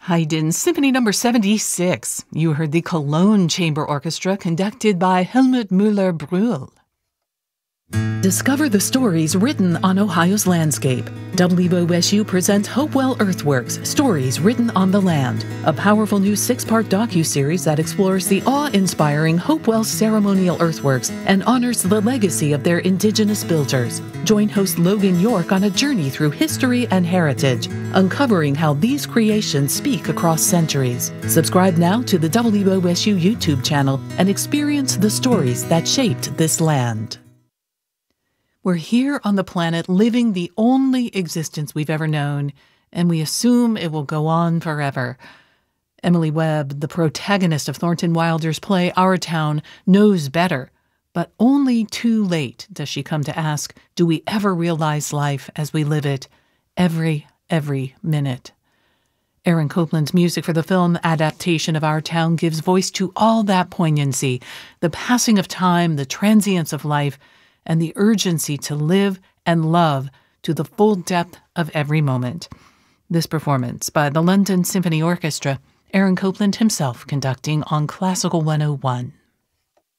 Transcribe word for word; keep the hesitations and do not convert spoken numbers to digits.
Haydn Symphony Number seventy-six. You heard the Cologne Chamber Orchestra conducted by Helmut Müller-Brühl. Discover the stories written on Ohio's landscape. W O S U presents Hopewell Earthworks, Stories Written on the Land, a powerful new six-part docuseries that explores the awe-inspiring Hopewell ceremonial earthworks and honors the legacy of their indigenous builders. Join host Logan York on a journey through history and heritage, uncovering how these creations speak across centuries. Subscribe now to the W O S U YouTube channel and experience the stories that shaped this land. We're here on the planet living the only existence we've ever known, and we assume it will go on forever. Emily Webb, the protagonist of Thornton Wilder's play Our Town, knows better, but only too late does she come to ask, do we ever realize life as we live it, every, every minute? Aaron Copland's music for the film adaptation of Our Town gives voice to all that poignancy, the passing of time, the transience of life, and the urgency to live and love to the full depth of every moment. This performance by the London Symphony Orchestra, Aaron Copland himself conducting on Classical one oh one.